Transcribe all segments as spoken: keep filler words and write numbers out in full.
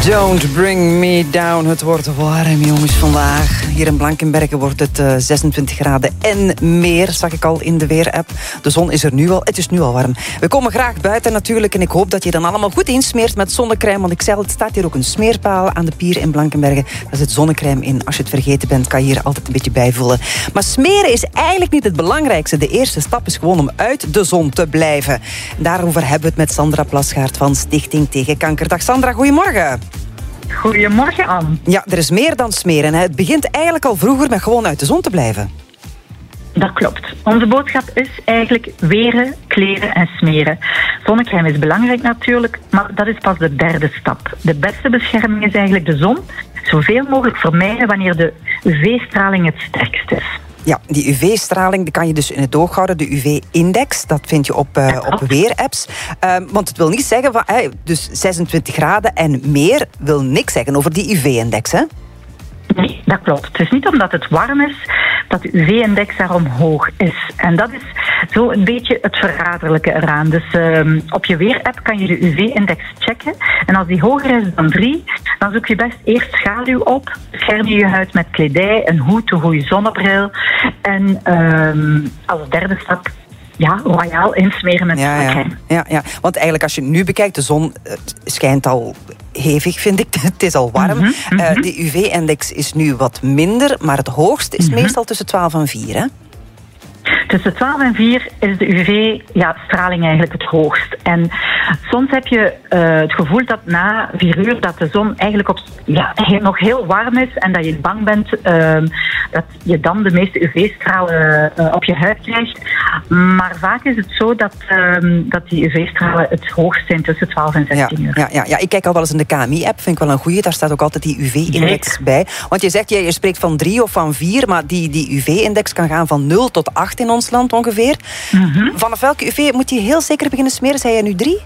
Don't bring me down. Het wordt warm, jongens, vandaag. Hier in Blankenberge wordt het uh, zesentwintig graden en meer, zag ik al in de weerapp. De zon is er nu al. Het is nu al warm. We komen graag buiten natuurlijk en ik hoop dat je dan allemaal goed insmeert met zonnecrème. Want ik zei al, het staat hier ook een smeerpaal aan de pier in Blankenberge. Daar zit zonnecrème in. Als je het vergeten bent, kan je hier altijd een beetje bijvullen. Maar smeren is eigenlijk niet het belangrijkste. De eerste stap is gewoon om uit de zon te blijven. Daarover hebben we het met Sandra Plasgaard van Stichting Tegen Kanker. Dag Sandra, goedemorgen. Goedemorgen, Anne. Ja, er is meer dan smeren. Hè. Het begint eigenlijk al vroeger met gewoon uit de zon te blijven. Dat klopt. Onze boodschap is eigenlijk weren, kleren en smeren. Zonnecrème is belangrijk natuurlijk, maar dat is pas de derde stap. De beste bescherming is eigenlijk de zon. Zoveel mogelijk vermijden wanneer de U V-straling het sterkst is. Ja, die U V-straling die kan je dus in het oog houden. De U V-index, dat vind je op, uh, op weerapps. Uh, want het wil niet zeggen van, uh, dus zesentwintig graden en meer wil niks zeggen over die U V-index, hè? Nee, dat klopt. Het is niet omdat het warm is dat de U V-index daarom hoog is. En dat is zo een beetje het verraderlijke eraan. Dus uh, op je weerapp kan je de U V-index checken. En als die hoger is dan drie, dan zoek je best eerst schaduw op. Bescherm je je huid met kledij, een hoed, een goede zonnebril. En uh, als derde stap, ja, royaal insmeren met ja, zonnecrème. Ja, ja, ja, want eigenlijk als je nu bekijkt, de zon schijnt al hevig, vind ik. Het is al warm. Mm-hmm, mm-hmm. Uh, de U V-index is nu wat minder, maar het hoogst is mm-hmm. meestal tussen twaalf en vier, hè? Tussen twaalf en vier is de U V-straling ja, eigenlijk het hoogst. En soms heb je uh, het gevoel dat na vier uur dat de zon eigenlijk op, ja, nog heel warm is en dat je bang bent uh, dat je dan de meeste U V-stralen uh, op je huid krijgt. Maar vaak is het zo dat, uh, dat die U V-stralen het hoogst zijn tussen twaalf en zestien uur. Ja, ja, ja, ik kijk al wel eens in de K M I-app, vind ik wel een goeie. Daar staat ook altijd die U V-index bij. Want je zegt, je, je spreekt van drie of van vier, maar die, die U V-index kan gaan van nul tot acht in ons land ongeveer. Mm-hmm. Vanaf welke U V moet je heel zeker beginnen smeren? Zei je nu drie?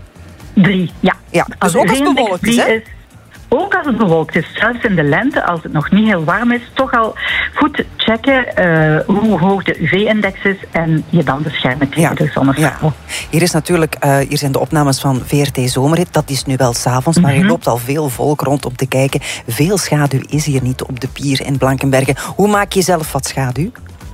Drie, ja. ja dus als ook als het bewolkt is, hè? Is, ook als het bewolkt is, zelfs in de lente, als het nog niet heel warm is, toch al goed checken uh, hoe hoog de U V-index is en je dan beschermen tegen ja. de zonnestraal. Ja. Hier, is natuurlijk, uh, hier zijn de opnames van V R T Zomerhit. Dat is nu wel 's avonds, maar mm-hmm. er loopt al veel volk rond om te kijken. Veel schaduw is hier niet op de pier in Blankenberge. Hoe maak je zelf wat schaduw?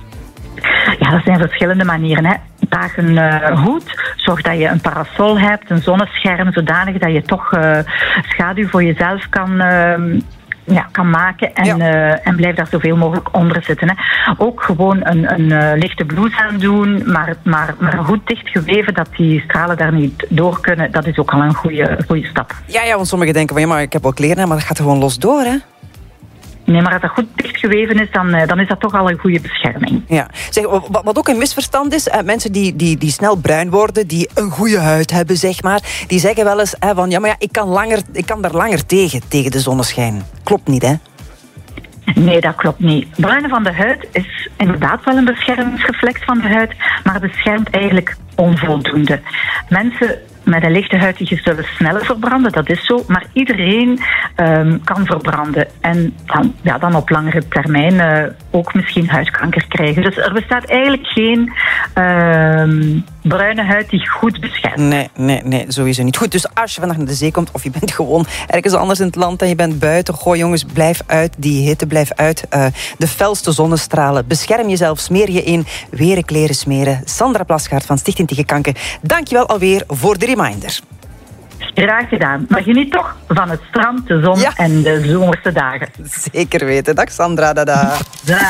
Ja, dat zijn verschillende manieren. Hè. Draag een uh, hoed, zorg dat je een parasol hebt, een zonnescherm, zodanig dat je toch uh, schaduw voor jezelf kan, uh, ja, kan maken en, ja. uh, en blijf daar zoveel mogelijk onder zitten. Hè. Ook gewoon een, een uh, lichte blouse aan doen, maar, maar, maar goed dichtgeweven dat die stralen daar niet door kunnen. Dat is ook al een goede, goede stap. Ja, ja, want sommigen denken van ja, maar ik heb wel kleren, maar dat gaat er gewoon los door, hè? Nee, maar als dat goed dichtgeweven is, dan, dan is dat toch al een goede bescherming. Ja. Zeg, wat ook een misverstand is, mensen die, die, die snel bruin worden, die een goede huid hebben, zeg maar, die zeggen wel eens van ja, maar ja, ik kan, langer, ik kan daar langer tegen, tegen de zonneschijn. Klopt niet, hè? Nee, dat klopt niet. Bruinen van de huid is inderdaad wel een beschermingsreflex van de huid, maar het beschermt eigenlijk onvoldoende. Mensen met een lichte huid die zullen sneller verbranden, dat is zo, maar iedereen um, kan verbranden en dan, ja, dan op langere termijn uh, ook misschien huidkanker krijgen. Dus er bestaat eigenlijk geen um, bruine huid die goed beschermt. Nee, nee, nee, sowieso niet. Goed, dus als je vandaag naar de zee komt of je bent gewoon ergens anders in het land en je bent buiten, gooi jongens, blijf uit die hitte, blijf uit uh, de felste zonnestralen. Bescherm jezelf, smeer je in, weren kleren smeren. Sandra Plasgaard van Stichting Tegen Kanker, dankjewel alweer voor de reminder. Graag gedaan. Maar geniet toch van het strand, de zon ja. en de zomerse dagen. Zeker weten. Dag Sandra, dada.